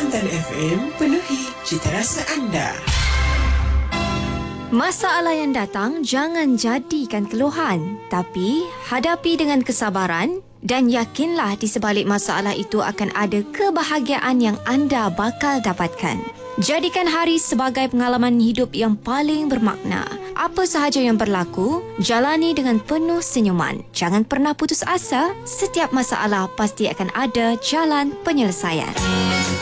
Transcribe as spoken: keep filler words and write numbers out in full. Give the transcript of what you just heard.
Kuantan F M, penuhi citarasa anda. Masalah yang datang jangan jadikan keluhan, tapi hadapi dengan kesabaran dan yakinlah di sebalik masalah itu akan ada kebahagiaan yang anda bakal dapatkan. Jadikan hari sebagai pengalaman hidup yang paling bermakna. Apa sahaja yang berlaku, jalani dengan penuh senyuman. Jangan pernah putus asa, setiap masalah pasti akan ada jalan penyelesaian.